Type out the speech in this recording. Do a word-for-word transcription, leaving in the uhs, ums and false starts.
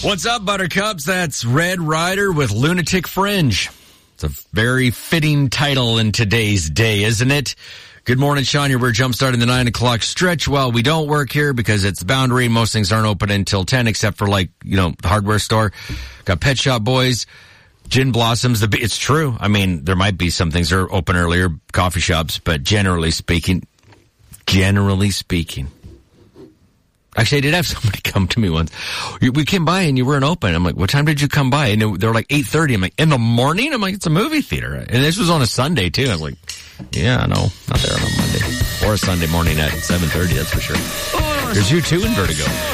What's up, Buttercups? That's Red Rider with Lunatic Fringe. It's a very fitting title in today's day, isn't it? Good morning, Sean. We're jump-starting the nine o'clock stretch. Well, we don't work here because it's Boundary. Most things aren't open until ten, except for, like, you know, the hardware store. Got Pet Shop Boys, Gin Blossoms. The It's true. I mean, there might be some things that are open earlier, coffee shops, but generally speaking, generally speaking. Actually, I did have somebody come to me once. We came by and you weren't open. I'm like, what time did you come by? And they were like eight thirty. I'm like, in the morning? I'm like, it's a movie theater. And this was on a Sunday, too. I was like, yeah, no, not there on a Monday. Or a Sunday morning at seven thirty, that's for sure. There's you, too, in Vertigo.